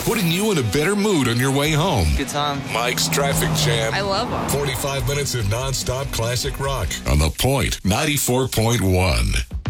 putting you in a better mood on your way home. Good time. Mike's Traffic Jam. I love them. 45 minutes of nonstop classic rock on The Point 94.1.